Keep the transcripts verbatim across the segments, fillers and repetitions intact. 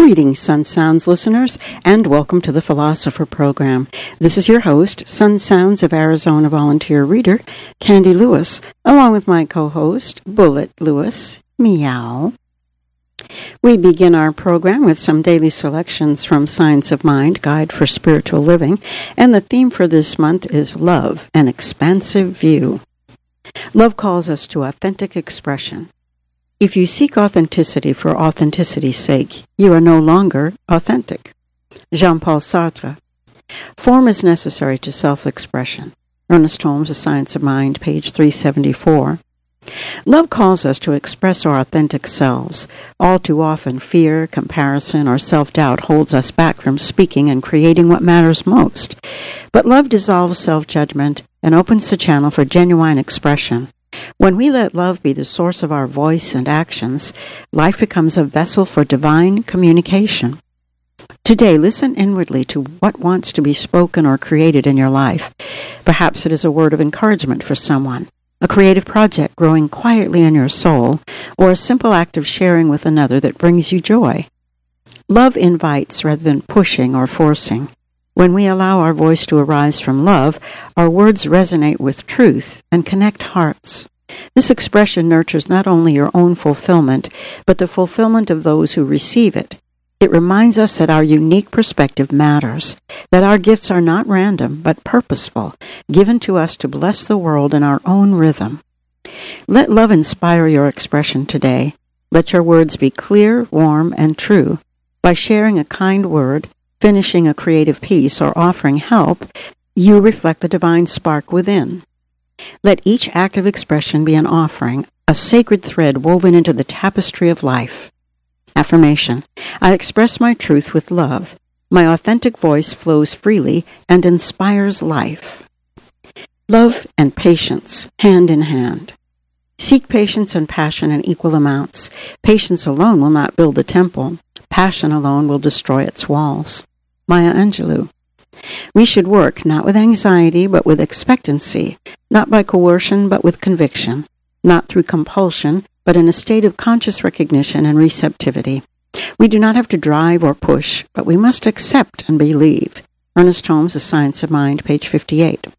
Greetings, Sun Sounds listeners, and welcome to the Philosopher Program. This is your host, Sun Sounds of Arizona volunteer reader, Candy Lewis, along with my co-host, Bullet Lewis. Meow. We begin our program with some daily selections from Science of Mind, Guide for Spiritual Living, and the theme for this month is Love, an Expansive View. Love calls us to authentic expression. If you seek authenticity for authenticity's sake, you are no longer authentic. Jean-Paul Sartre. Form is necessary to self-expression. Ernest Holmes, The Science of Mind, page three seventy-four. Love calls us to express our authentic selves. All too often, fear, comparison, or self-doubt holds us back from speaking and creating what matters most. But love dissolves self-judgment and opens the channel for genuine expression. When we let love be the source of our voice and actions, life becomes a vessel for divine communication. Today, listen inwardly to what wants to be spoken or created in your life. Perhaps it is a word of encouragement for someone, a creative project growing quietly in your soul, or a simple act of sharing with another that brings you joy. Love invites rather than pushing or forcing. When we allow our voice to arise from love, our words resonate with truth and connect hearts. This expression nurtures not only your own fulfillment, but the fulfillment of those who receive it. It reminds us that our unique perspective matters, that our gifts are not random, but purposeful, given to us to bless the world in our own rhythm. Let love inspire your expression today. Let your words be clear, warm, and true. By sharing a kind word, finishing a creative piece, or offering help, you reflect the divine spark within. Let each act of expression be an offering, a sacred thread woven into the tapestry of life. Affirmation. I express my truth with love. My authentic voice flows freely and inspires life. Love and patience, hand in hand. Seek patience and passion in equal amounts. Patience alone will not build a temple. Passion alone will destroy its walls. Maya Angelou. We should work not with anxiety, but with expectancy, not by coercion, but with conviction, not through compulsion, but in a state of conscious recognition and receptivity. We do not have to drive or push, but we must accept and believe. Ernest Holmes, The Science of Mind, page fifty-eight.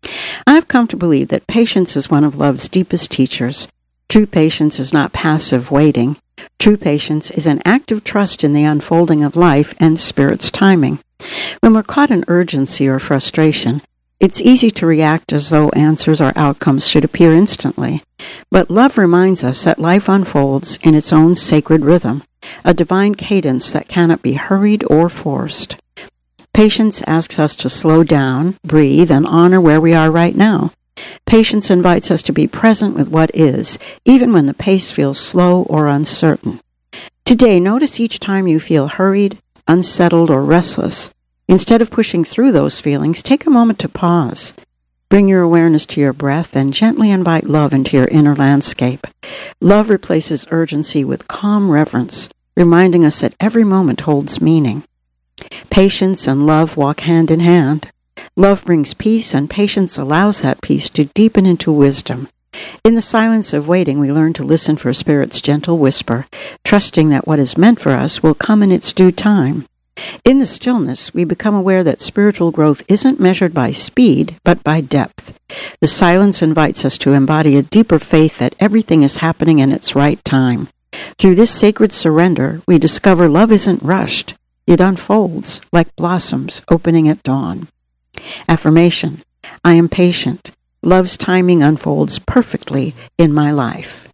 I have come to believe that patience is one of love's deepest teachers. True patience is not passive waiting. True patience is an active trust in the unfolding of life and Spirit's timing. When we're caught in urgency or frustration, it's easy to react as though answers or outcomes should appear instantly. But love reminds us that life unfolds in its own sacred rhythm, a divine cadence that cannot be hurried or forced. Patience asks us to slow down, breathe, and honor where we are right now. Patience invites us to be present with what is, even when the pace feels slow or uncertain. Today, notice each time you feel hurried, unsettled, or restless. Instead of pushing through those feelings, take a moment to pause. Bring your awareness to your breath and gently invite love into your inner landscape. Love replaces urgency with calm reverence, reminding us that every moment holds meaning. Patience and love walk hand in hand. Love brings peace, and patience allows that peace to deepen into wisdom. In the silence of waiting, we learn to listen for Spirit's gentle whisper, trusting that what is meant for us will come in its due time. In the stillness, we become aware that spiritual growth isn't measured by speed, but by depth. The silence invites us to embody a deeper faith that everything is happening in its right time. Through this sacred surrender, we discover love isn't rushed. It unfolds like blossoms opening at dawn. Affirmation. I am patient. Love's timing unfolds perfectly in my life.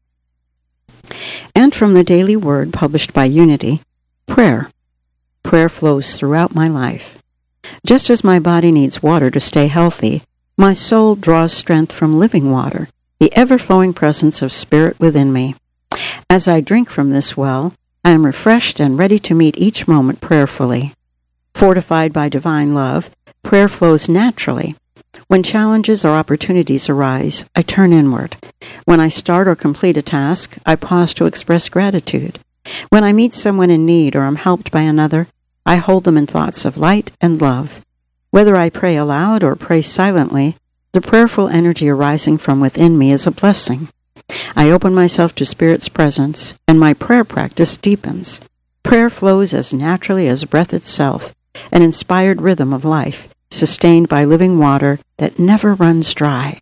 And from the Daily Word published by Unity, prayer. Prayer flows throughout my life. Just as my body needs water to stay healthy, my soul draws strength from living water, the ever-flowing presence of Spirit within me. As I drink from this well, I am refreshed and ready to meet each moment prayerfully. Fortified by divine love, prayer flows naturally. When challenges or opportunities arise, I turn inward. When I start or complete a task, I pause to express gratitude. When I meet someone in need or am helped by another, I hold them in thoughts of light and love. Whether I pray aloud or pray silently, the prayerful energy arising from within me is a blessing. I open myself to Spirit's presence, and my prayer practice deepens. Prayer flows as naturally as breath itself, an inspired rhythm of life, sustained by living water that never runs dry.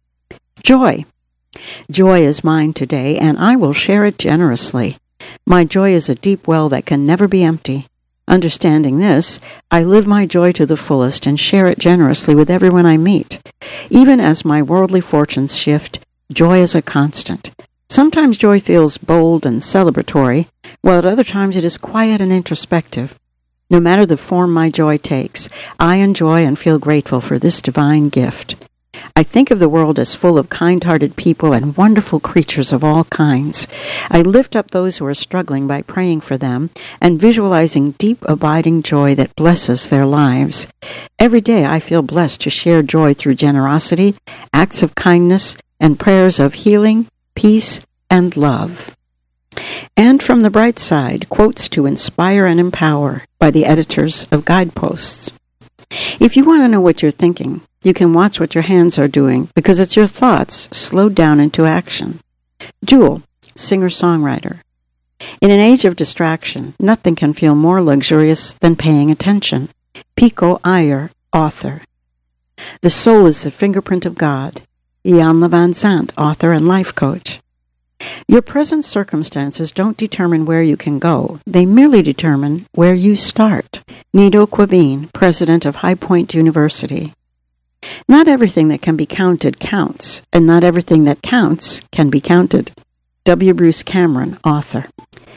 Joy. Joy is mine today, and I will share it generously. My joy is a deep well that can never be empty. Understanding this, I live my joy to the fullest and share it generously with everyone I meet. Even as my worldly fortunes shift, joy is a constant. Sometimes joy feels bold and celebratory, while at other times it is quiet and introspective. No matter the form my joy takes, I enjoy and feel grateful for this divine gift. I think of the world as full of kind-hearted people and wonderful creatures of all kinds. I lift up those who are struggling by praying for them and visualizing deep, abiding joy that blesses their lives. Every day I feel blessed to share joy through generosity, acts of kindness, and prayers of healing, peace, and love. And from the bright side, quotes to inspire and empower by the editors of Guideposts. If you want to know what you're thinking, you can watch what your hands are doing, because it's your thoughts slowed down into action. Jewel, singer-songwriter. In an age of distraction, nothing can feel more luxurious than paying attention. Pico Iyer, author. The soul is the fingerprint of God. Iyanla Vanzant, author and life coach. Your present circumstances don't determine where you can go. They merely determine where you start. Nido Qubein, president of High Point University. Not everything that can be counted counts, and not everything that counts can be counted. W. Bruce Cameron, author.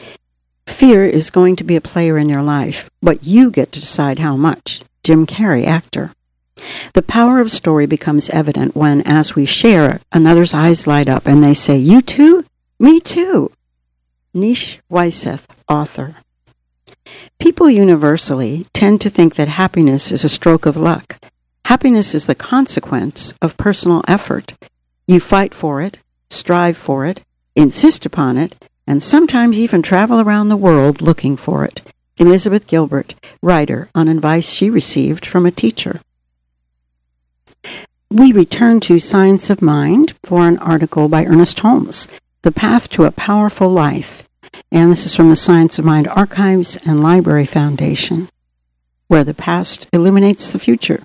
Fear is going to be a player in your life, but you get to decide how much. Jim Carrey, actor. The power of story becomes evident when, as we share, another's eyes light up and they say, "You too? Me too." Nish Weiseth, author. People universally tend to think that happiness is a stroke of luck. Happiness is the consequence of personal effort. You fight for it, strive for it, insist upon it, and sometimes even travel around the world looking for it. Elizabeth Gilbert, writer, on advice she received from a teacher. We return to Science of Mind for an article by Ernest Holmes, The Path to a Powerful Life. And this is from the Science of Mind Archives and Library Foundation, where the past illuminates the future.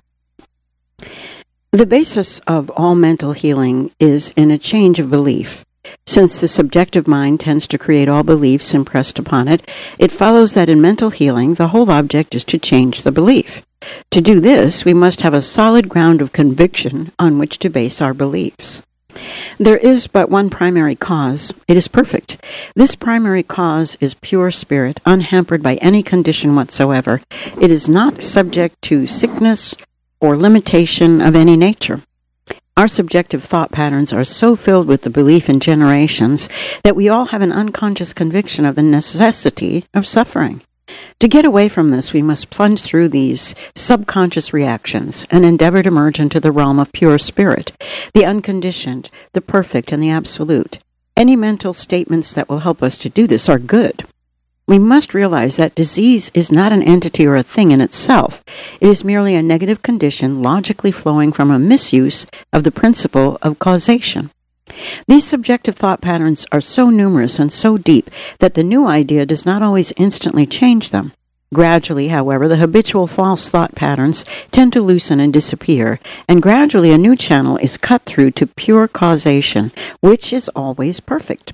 The basis of all mental healing is in a change of belief. Since the subjective mind tends to create all beliefs impressed upon it, it follows that in mental healing, the whole object is to change the belief. To do this, we must have a solid ground of conviction on which to base our beliefs. There is but one primary cause. It is perfect. This primary cause is pure spirit, unhampered by any condition whatsoever. It is not subject to sickness or limitation of any nature. Our subjective thought patterns are so filled with the belief in generations that we all have an unconscious conviction of the necessity of suffering. To get away from this, we must plunge through these subconscious reactions and endeavor to merge into the realm of pure spirit, the unconditioned, the perfect, and the absolute. Any mental statements that will help us to do this are good. We must realize that disease is not an entity or a thing in itself. It is merely a negative condition logically flowing from a misuse of the principle of causation. These subjective thought patterns are so numerous and so deep that the new idea does not always instantly change them. Gradually, however, the habitual false thought patterns tend to loosen and disappear, and gradually a new channel is cut through to pure causation, which is always perfect.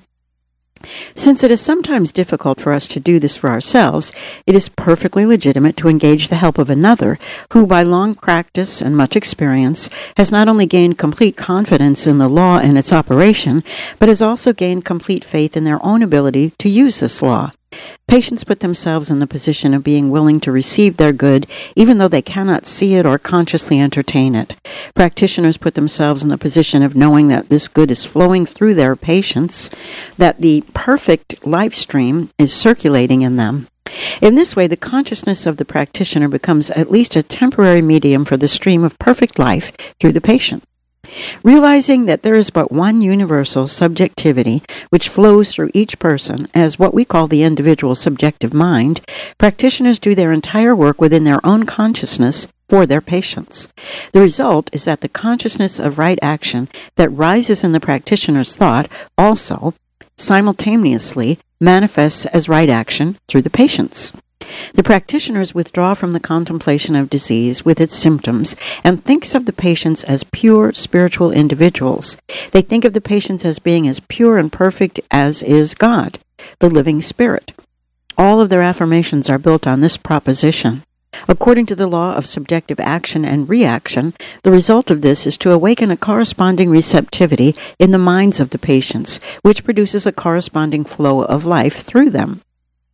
Since it is sometimes difficult for us to do this for ourselves, it is perfectly legitimate to engage the help of another who, by long practice and much experience, has not only gained complete confidence in the law and its operation, but has also gained complete faith in their own ability to use this law. Patients put themselves in the position of being willing to receive their good, even though they cannot see it or consciously entertain it. Practitioners put themselves in the position of knowing that this good is flowing through their patients, that the perfect life stream is circulating in them. In this way, the consciousness of the practitioner becomes at least a temporary medium for the stream of perfect life through the patient. Realizing that there is but one universal subjectivity which flows through each person as what we call the individual subjective mind, practitioners do their entire work within their own consciousness for their patients. The result is that the consciousness of right action that rises in the practitioner's thought also, simultaneously, manifests as right action through the patients. The practitioners withdraw from the contemplation of disease with its symptoms and thinks of the patients as pure spiritual individuals. They think of the patients as being as pure and perfect as is God, the living spirit. All of their affirmations are built on this proposition. According to the law of subjective action and reaction, the result of this is to awaken a corresponding receptivity in the minds of the patients, which produces a corresponding flow of life through them.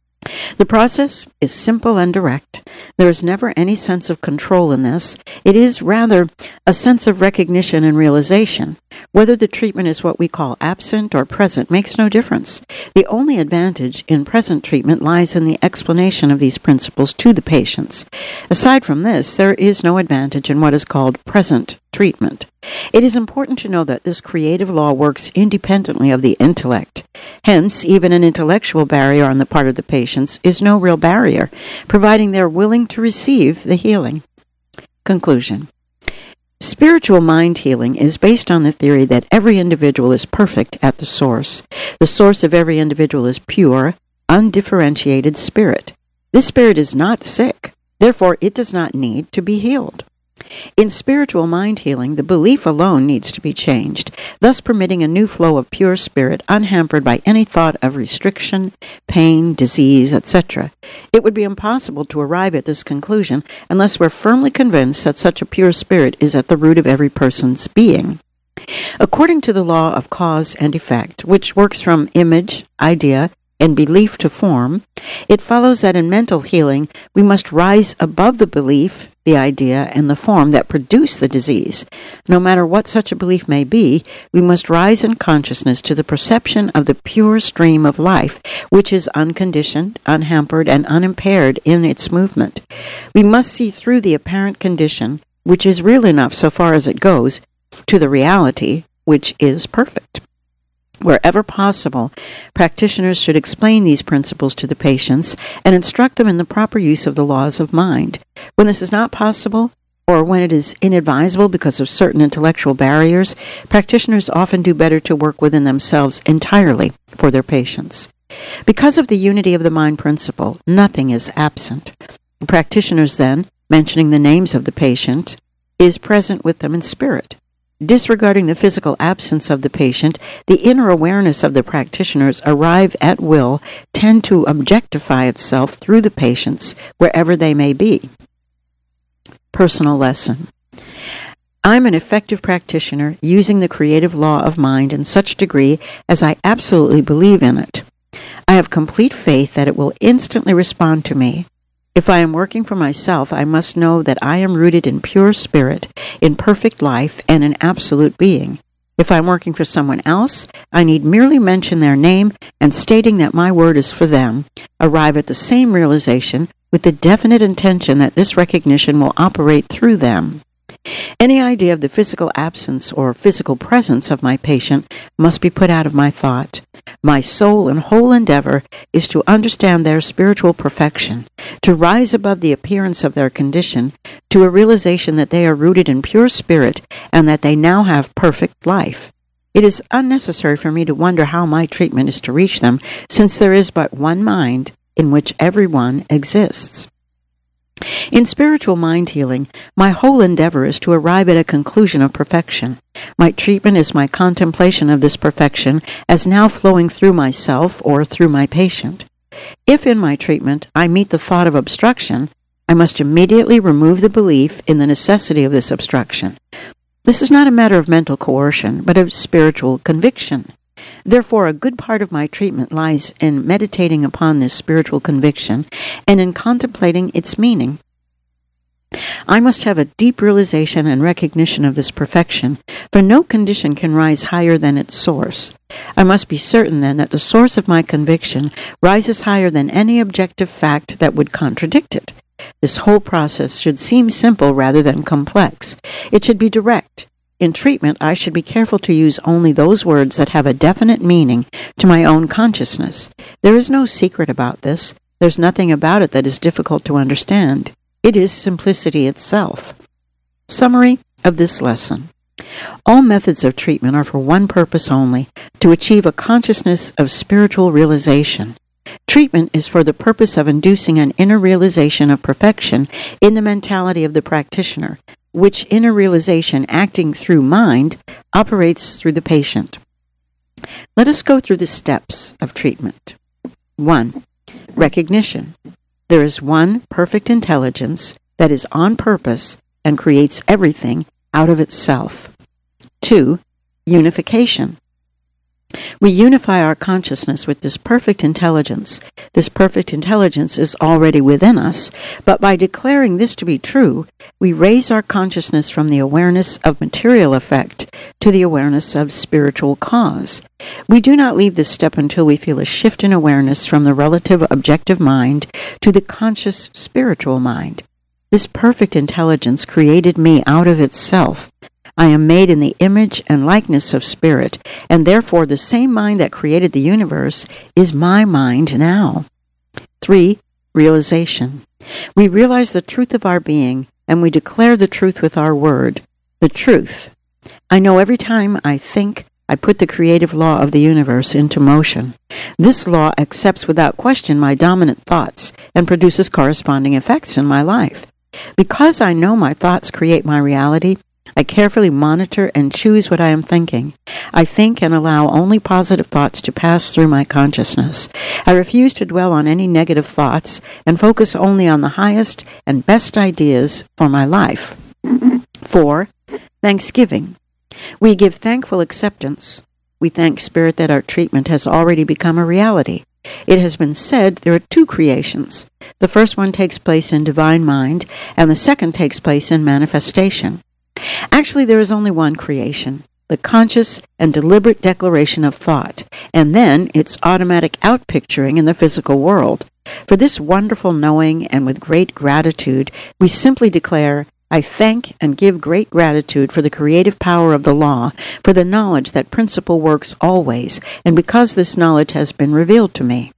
The process is simple and direct. There is never any sense of control in this. It is rather a sense of recognition and realization. Whether the treatment is what we call absent or present makes no difference. The only advantage in present treatment lies in the explanation of these principles to the patients. Aside from this, there is no advantage in what is called present treatment. It is important to know that this creative law works independently of the intellect. Hence, even an intellectual barrier on the part of the patients is no real barrier, providing they're willing to receive the healing. Conclusion. Spiritual mind healing is based on the theory that every individual is perfect at the source. The source of every individual is pure, undifferentiated spirit. This spirit is not sick. Therefore, it does not need to be healed. In spiritual mind healing, the belief alone needs to be changed, thus permitting a new flow of pure spirit unhampered by any thought of restriction, pain, disease, et cetera. It would be impossible to arrive at this conclusion unless we're firmly convinced that such a pure spirit is at the root of every person's being. According to the law of cause and effect, which works from image, idea, and belief to form, it follows that in mental healing we must rise above the belief, the idea, and the form that produce the disease. No matter what such a belief may be, we must rise in consciousness to the perception of the pure stream of life, which is unconditioned, unhampered, and unimpaired in its movement. We must see through the apparent condition, which is real enough so far as it goes, to the reality, which is perfect. Wherever possible, practitioners should explain these principles to the patients and instruct them in the proper use of the laws of mind. When this is not possible, or when it is inadvisable because of certain intellectual barriers, practitioners often do better to work within themselves entirely for their patients. Because of the unity of the mind principle, nothing is absent. Practitioners then, mentioning the names of the patient, is present with them in spirit. Disregarding the physical absence of the patient, the inner awareness of the practitioners arrive at will tend to objectify itself through the patients wherever they may be. Personal lesson. I'm an effective practitioner using the creative law of mind in such degree as I absolutely believe in it. I have complete faith that it will instantly respond to me. If I am working for myself, I must know that I am rooted in pure spirit, in perfect life, and in absolute being. If I am working for someone else, I need merely mention their name and stating that my word is for them, arrive at the same realization with the definite intention that this recognition will operate through them. Any idea of the physical absence or physical presence of my patient must be put out of my thought. My sole and whole endeavor is to understand their spiritual perfection, to rise above the appearance of their condition to a realization that they are rooted in pure spirit and that they now have perfect life. It is unnecessary for me to wonder how my treatment is to reach them, since there is but one mind in which everyone exists. In spiritual mind healing, my whole endeavor is to arrive at a conclusion of perfection. My treatment is my contemplation of this perfection as now flowing through myself or through my patient. If in my treatment I meet the thought of obstruction, I must immediately remove the belief in the necessity of this obstruction. This is not a matter of mental coercion, but of spiritual conviction. Therefore, a good part of my treatment lies in meditating upon this spiritual conviction and in contemplating its meaning. I must have a deep realization and recognition of this perfection, for no condition can rise higher than its source. I must be certain, then, that the source of my conviction rises higher than any objective fact that would contradict it. This whole process should seem simple rather than complex. It should be direct. In treatment, I should be careful to use only those words that have a definite meaning to my own consciousness. There is no secret about this. There's nothing about it that is difficult to understand. It is simplicity itself. Summary of this lesson. All methods of treatment are for one purpose only, to achieve a consciousness of spiritual realization. Treatment is for the purpose of inducing an inner realization of perfection in the mentality of the practitioner, which inner realization, acting through mind, operates through the patient. Let us go through the steps of treatment. one. Recognition. There is one perfect intelligence that is on purpose and creates everything out of itself. two. Unification. We unify our consciousness with this perfect intelligence. This perfect intelligence is already within us, but by declaring this to be true, we raise our consciousness from the awareness of material effect to the awareness of spiritual cause. We do not leave this step until we feel a shift in awareness from the relative objective mind to the conscious spiritual mind. This perfect intelligence created me out of itself. I am made in the image and likeness of Spirit, and therefore the same mind that created the universe is my mind now. three. Realization. We realize the truth of our being, and we declare the truth with our word. The truth. I know every time I think, I put the creative law of the universe into motion. This law accepts without question my dominant thoughts and produces corresponding effects in my life. Because I know my thoughts create my reality, I carefully monitor and choose what I am thinking. I think and allow only positive thoughts to pass through my consciousness. I refuse to dwell on any negative thoughts and focus only on the highest and best ideas for my life. four. Thanksgiving. We give thankful acceptance. We thank Spirit that our treatment has already become a reality. It has been said there are two creations. The first one takes place in divine mind, and the second takes place in manifestation. Actually, there is only one creation, the conscious and deliberate declaration of thought, and then its automatic outpicturing in the physical world. For this wonderful knowing and with great gratitude, we simply declare, I thank and give great gratitude for the creative power of the law, for the knowledge that principle works always, and because this knowledge has been revealed to me.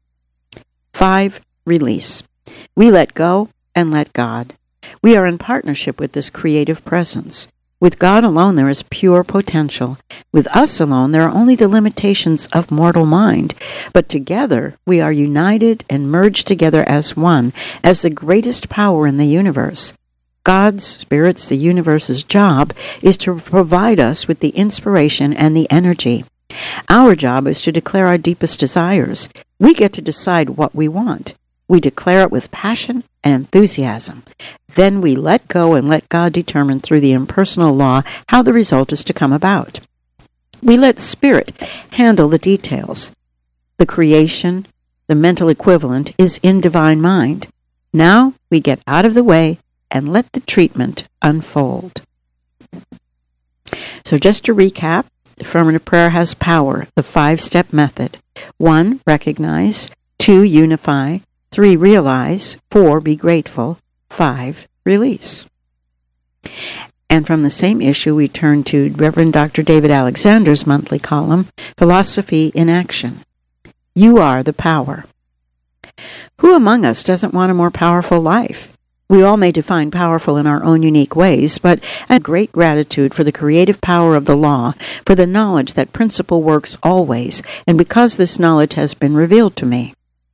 five. Release. We let go and let God. We are in partnership with this creative presence. With God alone there is pure potential. With us alone there are only the limitations of mortal mind. But together we are united and merged together as one, as the greatest power in the universe. God's, Spirit's, the universe's job is to provide us with the inspiration and the energy. Our job is to declare our deepest desires. We get to decide what we want. We declare it with passion and enthusiasm. Then we let go and let God determine through the impersonal law how the result is to come about. We let Spirit handle the details. The creation, the mental equivalent, is in divine mind. Now we get out of the way and let the treatment unfold. So just to recap, affirmative prayer has power, the five-step method. One, recognize. Two, unify. Three, realize. Four, be grateful. Five, release. And from the same issue, we turn to Reverend Doctor David Alexander's monthly column, Philosophy in Action. You are the power. Who among us doesn't want a more powerful life? We all may define powerful in our own unique ways, but I have great gratitude for the creative power of the law, for the knowledge that principle works always, and because this knowledge has been revealed to me.